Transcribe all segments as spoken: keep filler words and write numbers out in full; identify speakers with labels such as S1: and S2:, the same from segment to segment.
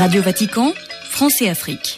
S1: Radio Vatican, France et Afrique.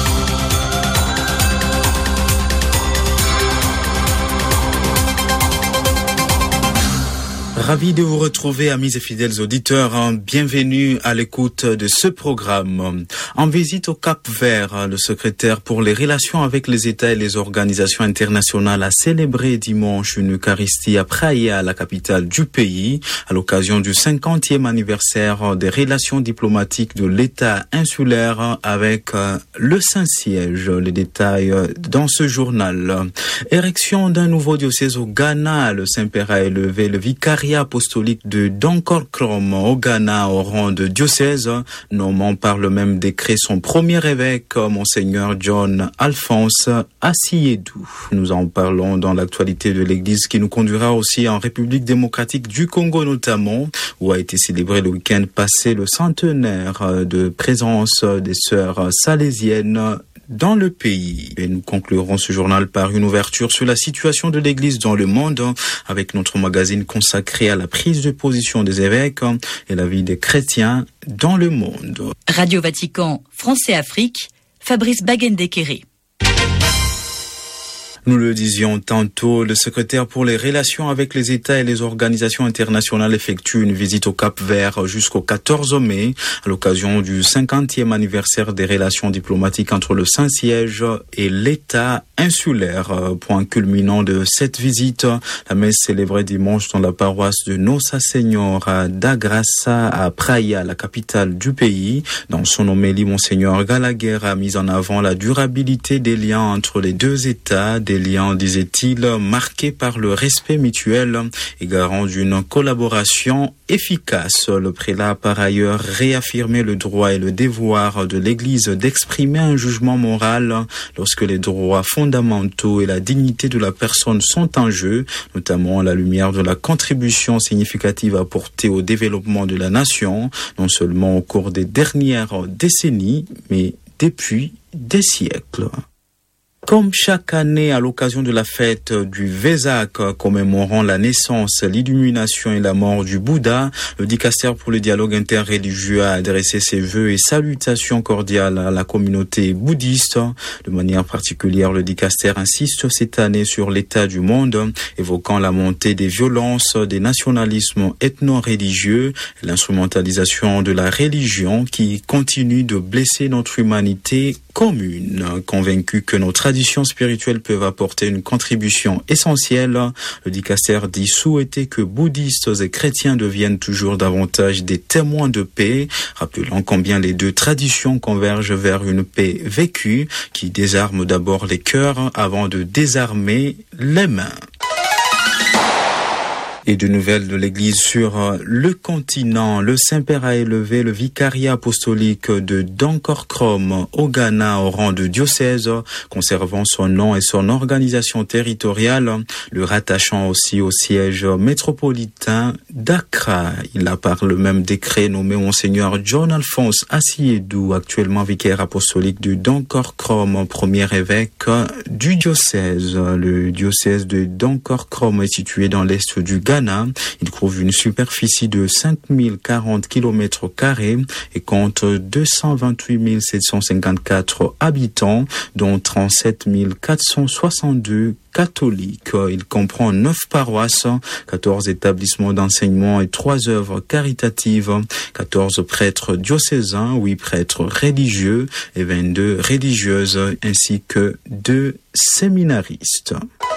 S2: Ravi de vous retrouver, amis et fidèles auditeurs. Bienvenue à l'écoute de ce programme. En visite au Cap-Vert, le secrétaire pour les relations avec les États et les organisations internationales a célébré dimanche une Eucharistie à Praia, la capitale du pays, à l'occasion du cinquantième anniversaire des relations diplomatiques de l'État insulaire avec le Saint-Siège. Les détails dans ce journal. Érection d'un nouveau diocèse au Ghana. Le Saint-Père a élevé le vicariat apostolique de Dankorkrom au Ghana au rang de diocèse, nommant par le même décret son premier évêque, Monseigneur John Alphonse Asiedu. Nous en parlons dans l'actualité de l'Église qui nous conduira aussi en République démocratique du Congo notamment, où a été célébré le week-end passé le centenaire de présence des sœurs salésiennes dans le pays. Et nous conclurons ce journal par une ouverture sur la situation de l'Église dans le monde avec notre magazine consacré à la prise de position des évêques et la vie des chrétiens dans le monde.
S1: Radio Vatican, France et Afrique, Fabrice Bagendekere.
S2: Nous le disions tantôt, le secrétaire pour les relations avec les États et les organisations internationales effectue une visite au Cap-Vert jusqu'au quatorze mai, à l'occasion du cinquantième anniversaire des relations diplomatiques entre le Saint-Siège et l'État insulaire. Point culminant de cette visite, la messe célébrée dimanche dans la paroisse de Nossa Senhora d'Agraça à Praia, la capitale du pays. Dans son homélie, Monseigneur Gallagher a mis en avant la durabilité des liens entre les deux États, des liens, disait-il, marqués par le respect mutuel et garant d'une collaboration efficace. Le prélat a par ailleurs réaffirmé le droit et le devoir de l'Église d'exprimer un jugement moral lorsque les droits fondamentaux et la dignité de la personne sont en jeu, notamment à la lumière de la contribution significative apportée au développement de la nation, non seulement au cours des dernières décennies, mais depuis des siècles. Comme chaque année à l'occasion de la fête du Vesak commémorant la naissance, l'illumination et la mort du Bouddha, le dicaster pour le dialogue interreligieux a adressé ses vœux et salutations cordiales à la communauté bouddhiste. De manière particulière, le dicaster insiste cette année sur l'état du monde, évoquant la montée des violences, des nationalismes ethno-religieux et l'instrumentalisation de la religion qui continue de blesser notre humanité commune. Convaincu que nos traditions spirituelles peuvent apporter une contribution essentielle, le dicaster dit souhaiter que bouddhistes et chrétiens deviennent toujours davantage des témoins de paix, rappelant combien les deux traditions convergent vers une paix vécue qui désarme d'abord les cœurs avant de désarmer les mains. Et de nouvelles de l'Église sur le continent. Le Saint-Père a élevé le vicariat apostolique de Dankorkrom au Ghana au rang de diocèse, conservant son nom et son organisation territoriale, le rattachant aussi au siège métropolitain d'Accra. Il a par le même décret nommé Monseigneur John Alphonse Asiedu, actuellement vicaire apostolique de Dankorkrom, premier évêque du diocèse. Le diocèse de Dankorkrom est situé dans l'est du Ghana. Il couvre une superficie de cinq mille quarante kilomètres carrés et compte deux cent vingt-huit mille sept cent cinquante-quatre habitants, dont trente-sept mille quatre cent soixante-deux catholiques. Il comprend neuf paroisses, quatorze établissements d'enseignement et trois œuvres caritatives, quatorze prêtres diocésains, huit prêtres religieux et vingt-deux religieuses, ainsi que deux séminaristes.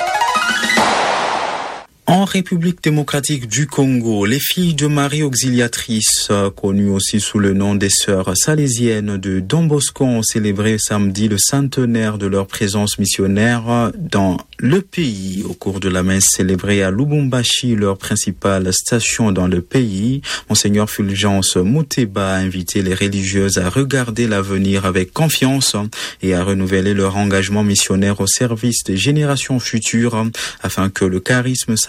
S2: En République démocratique du Congo, les filles de Marie Auxiliatrice, connues aussi sous le nom des sœurs salésiennes de Don Bosco, ont célébré samedi le centenaire de leur présence missionnaire dans le pays. Au cours de la messe célébrée à Lubumbashi, leur principale station dans le pays, Monseigneur Fulgence Muteba a invité les religieuses à regarder l'avenir avec confiance et à renouveler leur engagement missionnaire au service des générations futures afin que le charisme salésien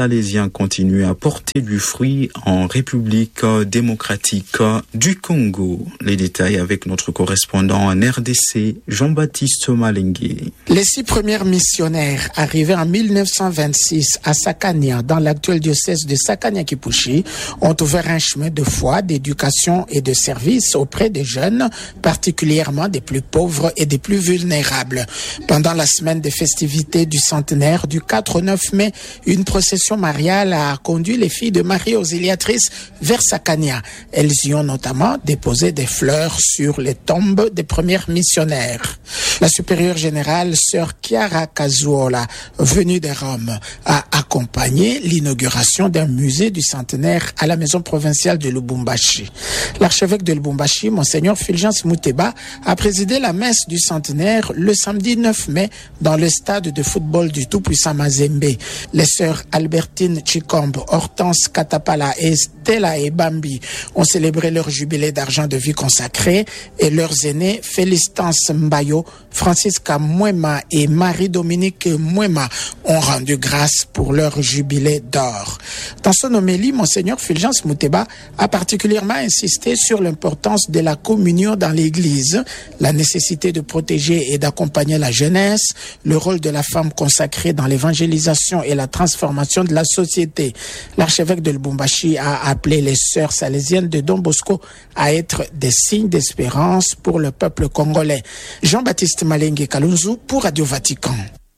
S2: salésien continue à porter du fruit en République démocratique du Congo. Les détails avec notre correspondant en R D C, Jean-Baptiste Malengue.
S3: Les six premières missionnaires arrivés en mille neuf cent vingt-six à Sakania, dans l'actuel diocèse de Sakania-Kipushi, ont ouvert un chemin de foi, d'éducation et de service auprès des jeunes, particulièrement des plus pauvres et des plus vulnérables. Pendant la semaine des festivités du centenaire du quatre au neuf mai, une procession mariale a conduit les filles de Marie Auxiliatrice vers Sakania. Elles y ont notamment déposé des fleurs sur les tombes des premières missionnaires. La supérieure générale, sœur Chiara Cazuola, venue de Rome, a accompagné l'inauguration d'un musée du centenaire à la maison provinciale de Lubumbashi. L'archevêque de Lubumbashi, Monseigneur Fulgence Mouteba, a présidé la messe du centenaire le samedi neuf mai dans le stade de football du tout-puissant Mazembe. Les sœurs Albertine Chikombe, Hortense Katapala et Stella et Bambi ont célébré leur jubilé d'argent de vie consacré et leurs aînés Félistance Mbayo, Francisca Mwema et Marie-Dominique Mwema ont rendu grâce pour leur jubilé d'or. Dans son homélie, Monseigneur Fulgence Mouteba a particulièrement insisté sur l'importance de la communion dans l'Église, la nécessité de protéger et d'accompagner la jeunesse, le rôle de la femme consacrée dans l'évangélisation et la transformation de la société. L'archevêque de Lubumbashi a appelé les sœurs salésiennes de Don Bosco à être des signes d'espérance pour le peuple congolais. Jean-Baptiste Malengue Kalunzu pour Radio Vatican.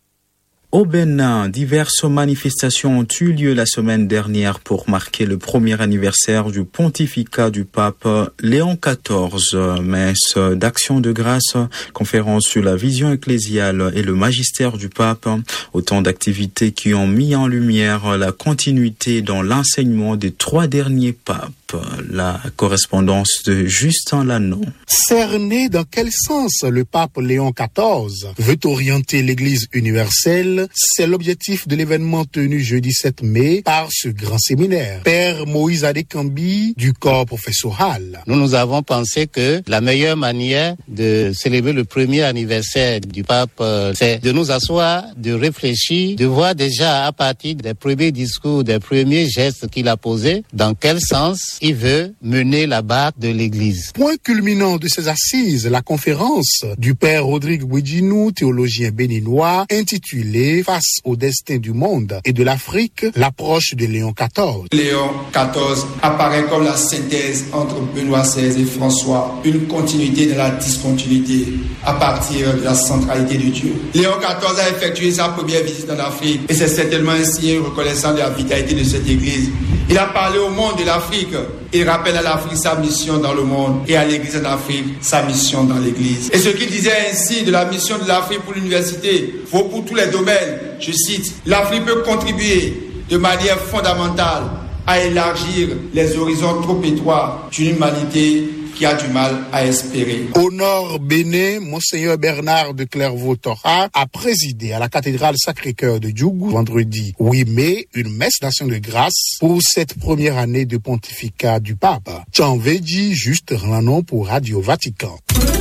S2: Au Bénin, diverses manifestations ont eu lieu la semaine dernière pour marquer le premier anniversaire du pontificat du pape Léon quatorze. Messe d'action de grâce, conférence sur la vision ecclésiale et le magistère du pape. Autant d'activités qui ont mis en lumière la continuité dans l'enseignement des trois derniers papes. La correspondance de Justin Lannon.
S4: Cerné dans quel sens le pape Léon quatorze veut orienter l'Église universelle, c'est l'objectif de l'événement tenu jeudi sept mai par ce grand séminaire. Père Moïse Adekambi du corps professoral.
S5: Nous nous avons pensé que la meilleure manière de célébrer le premier anniversaire du pape, c'est de nous asseoir, de réfléchir, de voir déjà à partir des premiers discours, des premiers gestes qu'il a posés, dans quel sens il veut mener la barque de l'Église.
S4: Point culminant de ces assises, la conférence du père Rodrigue Bouidjinou, théologien béninois, intitulée « Face au destin du monde et de l'Afrique, l'approche de Léon quatorze ».
S6: Léon quatorze apparaît comme la synthèse entre Benoît seize et François, une continuité de la discontinuité à partir de la centralité de Dieu. Léon quatorze a effectué sa première visite en Afrique et c'est certainement ainsi reconnaissant de la vitalité de cette Église. Il a parlé au monde de l'Afrique. Il rappelle à l'Afrique sa mission dans le monde et à l'Église en Afrique sa mission dans l'Église. Et ce qu'il disait ainsi de la mission de l'Afrique pour l'université vaut pour tous les domaines. Je cite, l'Afrique peut contribuer de manière fondamentale à élargir les horizons trop étroits d'une humanité qui a du mal à espérer.
S4: Au nord Bénin, Monseigneur Bernard de Clairvaux-Tora a présidé à la cathédrale Sacré-Cœur de Djougou vendredi huit mai une messe d'action de grâce pour cette première année de pontificat du pape. Tchanveji, juste Ranon pour Radio Vatican.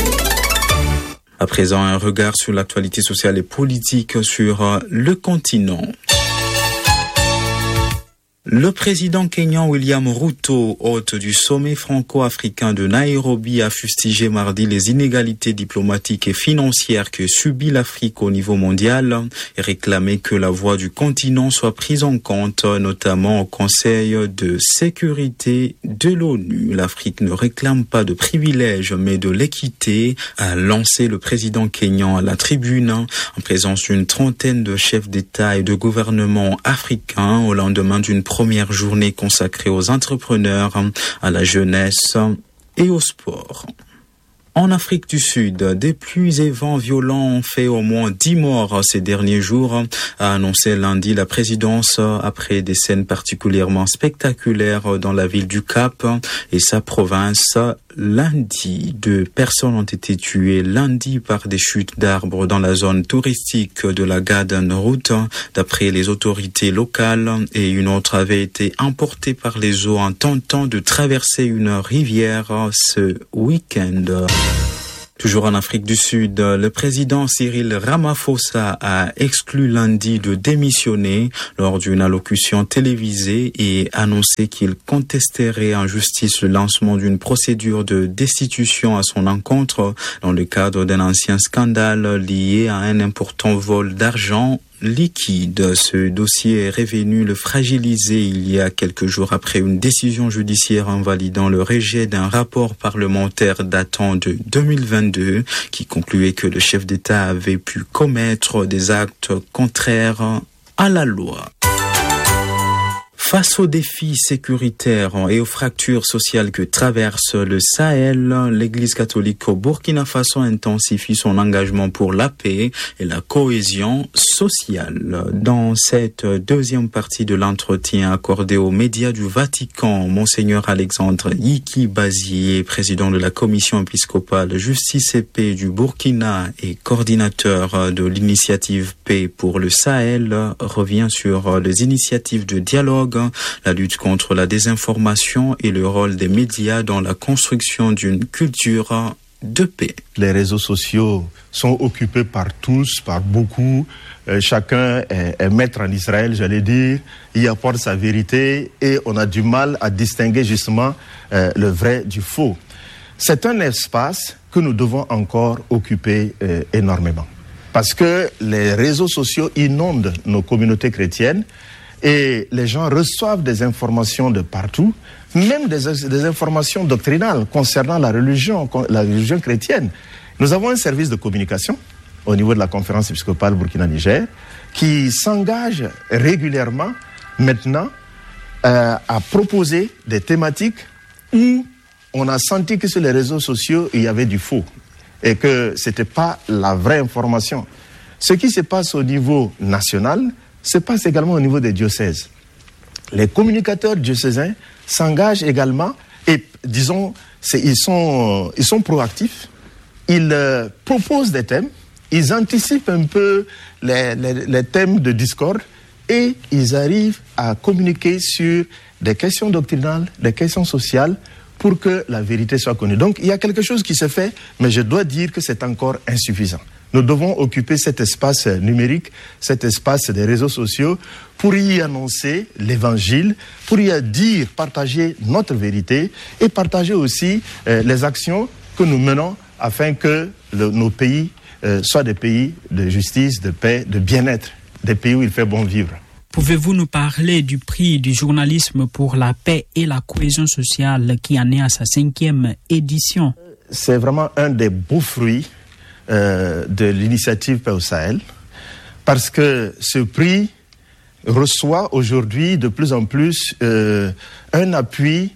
S2: À présent, un regard sur l'actualité sociale et politique sur le continent. Le président kényan William Ruto, hôte du sommet franco-africain de Nairobi, a fustigé mardi les inégalités diplomatiques et financières que subit l'Afrique au niveau mondial et réclamé que la voix du continent soit prise en compte, notamment au Conseil de sécurité de l'ONU. L'Afrique ne réclame pas de privilèges, mais de l'équité, a lancé le président kényan à la tribune en présence d'une trentaine de chefs d'État et de gouvernement africains au lendemain d'une première journée consacrée aux entrepreneurs, à la jeunesse et au sport. En Afrique du Sud, des pluies et vents violents ont fait au moins dix morts ces derniers jours, a annoncé lundi la présidence après des scènes particulièrement spectaculaires dans la ville du Cap et sa province. Lundi, deux personnes ont été tuées lundi par des chutes d'arbres dans la zone touristique de la Garden Route, d'après les autorités locales, et une autre avait été emportée par les eaux en tentant de traverser une rivière ce week-end. Toujours en Afrique du Sud, le président Cyril Ramaphosa a exclu lundi de démissionner lors d'une allocution télévisée et annoncé qu'il contesterait en justice le lancement d'une procédure de destitution à son encontre dans le cadre d'un ancien scandale lié à un important vol d'argent liquide. Ce dossier est revenu le fragiliser il y a quelques jours après une décision judiciaire invalidant le rejet d'un rapport parlementaire datant de deux mille vingt-deux qui concluait que le chef d'État avait pu commettre des actes contraires à la loi. Face aux défis sécuritaires et aux fractures sociales que traverse le Sahel, l'Église catholique au Burkina Faso intensifie son engagement pour la paix et la cohésion sociale. Dans cette deuxième partie de l'entretien accordé aux médias du Vatican, Monseigneur Alexandre Yiki Bazié, président de la Commission épiscopale Justice et Paix du Burkina et coordinateur de l'initiative Paix pour le Sahel, revient sur les initiatives de dialogue, la lutte contre la désinformation et le rôle des médias dans la construction d'une culture de paix.
S7: Les réseaux sociaux sont occupés par tous, par beaucoup. Euh, chacun est, est maître en Israël, j'allais dire. Il apporte sa vérité et on a du mal à distinguer justement euh, le vrai du faux. C'est un espace que nous devons encore occuper euh, énormément. Parce que les réseaux sociaux inondent nos communautés chrétiennes. Et les gens reçoivent des informations de partout, même des, des informations doctrinales concernant la religion, la religion chrétienne. Nous avons un service de communication au niveau de la conférence épiscopale Burkina-Niger qui s'engage régulièrement maintenant euh, à proposer des thématiques où on a senti que sur les réseaux sociaux, il y avait du faux et que ce n'était pas la vraie information. Ce qui se passe au niveau national se passe également au niveau des diocèses. Les communicateurs diocésains s'engagent également et, disons, c'est, ils, sont, ils sont proactifs, ils euh, proposent des thèmes, ils anticipent un peu les, les, les thèmes de discorde et ils arrivent à communiquer sur des questions doctrinales, des questions sociales pour que la vérité soit connue. Donc, il y a quelque chose qui se fait, mais je dois dire que c'est encore insuffisant. Nous devons occuper cet espace numérique, cet espace des réseaux sociaux pour y annoncer l'évangile, pour y dire, partager notre vérité et partager aussi euh, les actions que nous menons afin que le, nos pays euh, soient des pays de justice, de paix, de bien-être, des pays où il fait bon vivre.
S8: Pouvez-vous nous parler du prix du journalisme pour la paix et la cohésion sociale qui en est à sa cinquième édition?
S7: C'est vraiment un des beaux fruits Euh, de l'initiative Paix au Sahel, parce que ce prix reçoit aujourd'hui de plus en plus euh, un appui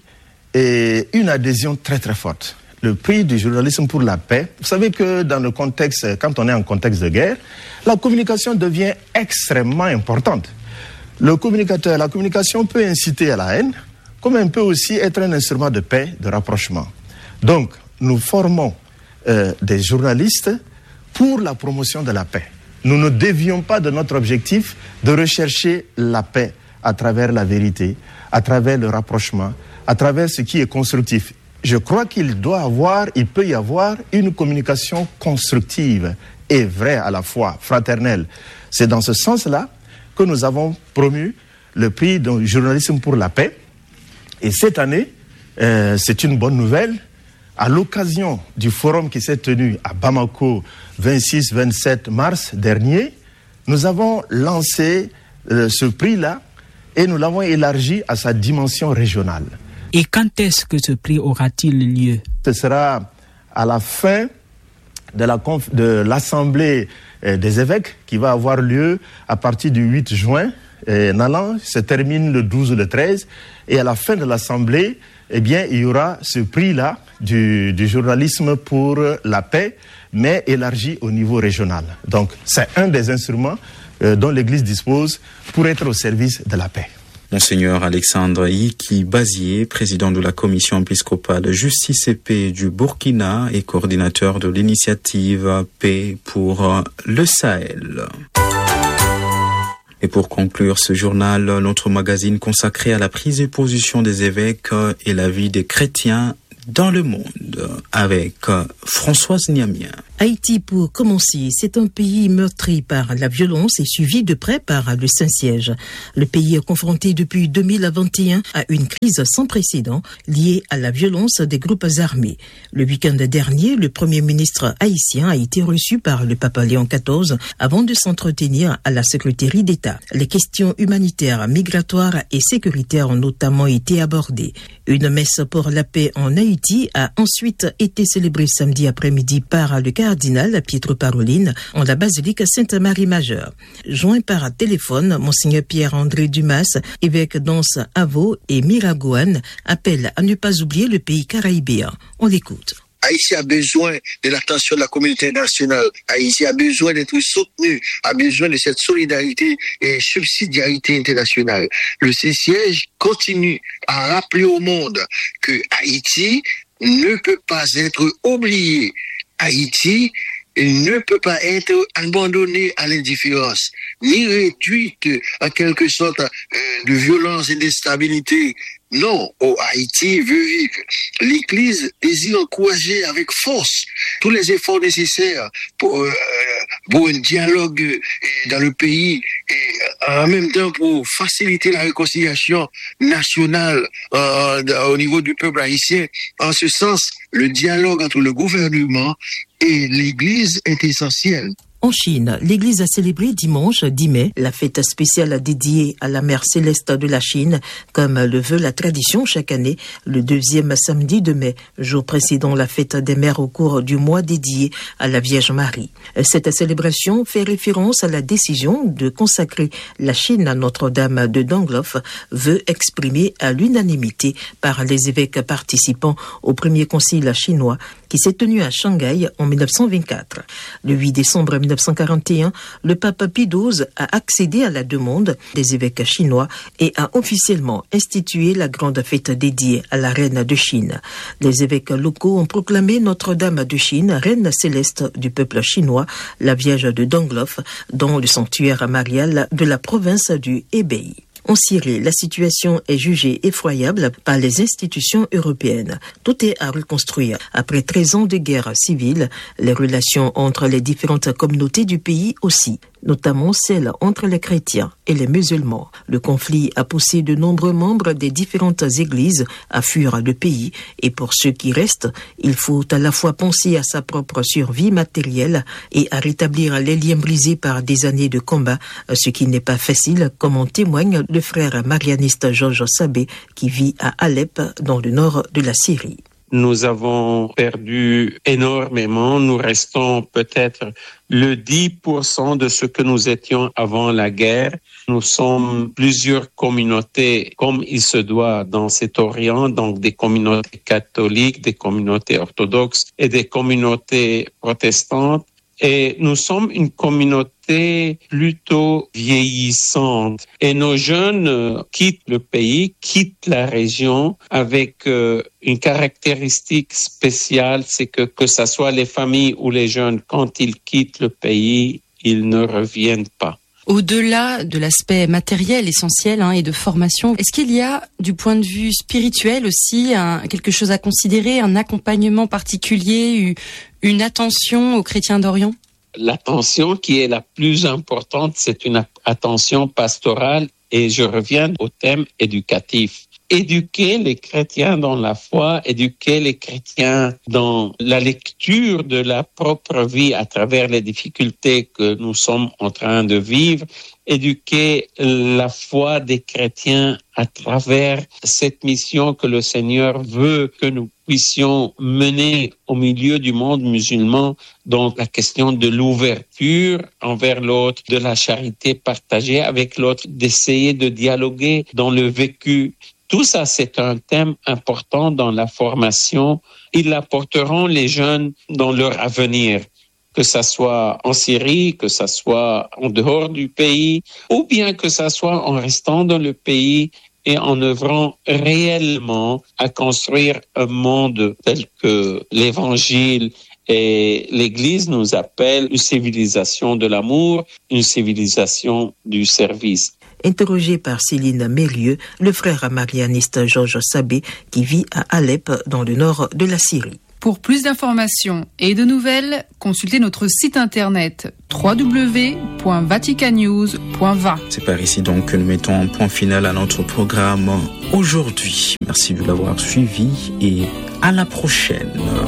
S7: et une adhésion très très forte. Le prix du journalisme pour la paix, vous savez que dans le contexte, quand on est en contexte de guerre, la communication devient extrêmement importante. Le communicateur, la communication peut inciter à la haine, comme elle peut aussi être un instrument de paix, de rapprochement. Donc, nous formons Euh, des journalistes pour la promotion de la paix. Nous ne dévions pas de notre objectif de rechercher la paix à travers la vérité, à travers le rapprochement, à travers ce qui est constructif. Je crois qu'il doit avoir, il peut y avoir une communication constructive et vraie à la fois, fraternelle. C'est dans ce sens-là que nous avons promu le prix du journalisme pour la paix. Et cette année, euh, c'est une bonne nouvelle. À l'occasion du forum qui s'est tenu à Bamako vingt-six vingt-sept mars dernier, nous avons lancé euh, ce prix-là et nous l'avons élargi à sa dimension régionale.
S8: Et quand est-ce que ce prix aura-t-il lieu? Ce
S7: sera à la fin de, la conf- de l'Assemblée euh, des évêques qui va avoir lieu à partir du huit juin. Et Nalan se termine le douze ou le treize. Et à la fin de l'Assemblée, eh bien, il y aura ce prix-là du, du journalisme pour la paix, mais élargi au niveau régional. Donc, c'est un des instruments euh, dont l'Église dispose pour être au service de la paix.
S2: Monseigneur Alexandre Yiki Bazié, président de la Commission épiscopale Justice et Paix du Burkina et coordinateur de l'initiative Paix pour le Sahel. Et pour conclure ce journal, notre magazine consacré à la prise de position des évêques et la vie des chrétiens dans le monde avec Françoise Niamien.
S9: Haïti, pour commencer, c'est un pays meurtri par la violence et suivi de près par le Saint-Siège. Le pays est confronté depuis deux mille vingt et un à une crise sans précédent liée à la violence des groupes armés. Le week-end dernier, le premier ministre haïtien a été reçu par le pape Léon quatorze avant de s'entretenir à la secrétaire d'État. Les questions humanitaires, migratoires et sécuritaires ont notamment été abordées. Une messe pour la paix en Haïti a ensuite été célébrée samedi après-midi par le cardinal Pietro Parolin en la basilique Sainte-Marie-Majeure. Joint par téléphone, Monseigneur Pierre-André Dumas, évêque d'Anse, Avo et Miragoâne, appelle à ne pas oublier le pays caraïbéen. On l'écoute.
S10: Haïti a besoin de l'attention de la communauté nationale. Haïti a besoin d'être soutenu, a besoin de cette solidarité et subsidiarité internationale. Le Saint-Siège continue à rappeler au monde que Haïti ne peut pas être oublié. Haïti ne peut pas être abandonné à l'indifférence, ni réduite en quelque sorte de violence et d'instabilité. Non, oh, Haïti veut vivre. L'Église désire encourager avec force tous les efforts nécessaires pour, euh, pour un dialogue euh, dans le pays et en même temps pour faciliter la réconciliation nationale euh, au niveau du peuple haïtien. En ce sens, le dialogue entre le gouvernement et l'Église est essentiel.
S9: En Chine, l'Église a célébré dimanche dix mai la fête spéciale dédiée à la Mère Céleste de la Chine, comme le veut la tradition chaque année, le deuxième samedi de mai, jour précédant la fête des mères au cours du mois dédié à la Vierge Marie. Cette célébration fait référence à la décision de consacrer la Chine à Notre-Dame de Donglof, veut exprimer à l'unanimité par les évêques participants au premier concile chinois qui s'est tenu à Shanghai en dix-neuf cent vingt-quatre. Le huit décembre dix-neuf cent quarante et un, le pape Pie douze a accédé à la demande des évêques chinois et a officiellement institué la grande fête dédiée à la reine de Chine. Les évêques locaux ont proclamé Notre-Dame de Chine, reine céleste du peuple chinois, la Vierge de Donglof, dans le sanctuaire marial de la province du Hebei. En Syrie, la situation est jugée effroyable par les institutions européennes. Tout est à reconstruire. Après treize ans de guerre civile, les relations entre les différentes communautés du pays aussi, notamment celles entre les chrétiens et les musulmans. Le conflit a poussé de nombreux membres des différentes églises à fuir le pays et pour ceux qui restent, il faut à la fois penser à sa propre survie matérielle et à rétablir les liens brisés par des années de combat, ce qui n'est pas facile, comme en témoigne le frère marianiste Georges Sabé qui vit à Alep dans le nord de la Syrie.
S11: Nous avons perdu énormément. Nous restons peut-être le dix pour cent de ce que nous étions avant la guerre. Nous sommes plusieurs communautés, comme il se doit dans cet Orient, donc des communautés catholiques, des communautés orthodoxes et des communautés protestantes. Et nous sommes une communauté plutôt vieillissante. Et nos jeunes euh, quittent le pays, quittent la région avec euh, une caractéristique spéciale, c'est que que ça soit les familles ou les jeunes, quand ils quittent le pays, ils ne reviennent pas.
S12: Au-delà de l'aspect matériel essentiel hein, et de formation, est-ce qu'il y a, du point de vue spirituel aussi, un, quelque chose à considérer, un accompagnement particulier, une attention aux chrétiens d'Orient ?
S11: L'attention qui est la plus importante, c'est une attention pastorale et je reviens au thème éducatif. Éduquer les chrétiens dans la foi, éduquer les chrétiens dans la lecture de la propre vie à travers les difficultés que nous sommes en train de vivre, éduquer la foi des chrétiens à travers cette mission que le Seigneur veut que nous puissions mener au milieu du monde musulman, donc la question de l'ouverture envers l'autre, de la charité partagée avec l'autre, d'essayer de dialoguer dans le vécu. Tout ça, c'est un thème important dans la formation. Ils apporteront les jeunes dans leur avenir, que ça soit en Syrie, que ça soit en dehors du pays, ou bien que ça soit en restant dans le pays et en œuvrant réellement à construire un monde tel que l'Évangile et l'Église nous appelle une civilisation de l'amour, une civilisation du service.
S9: Interrogé par Céline Mérieux, le frère marianiste Georges Sabé qui vit à Alep dans le nord de la Syrie.
S13: Pour plus d'informations et de nouvelles, consultez notre site internet w w w point vatican news point v a.
S2: C'est par ici donc que nous mettons un point final à notre programme aujourd'hui. Merci de l'avoir suivi et à la prochaine.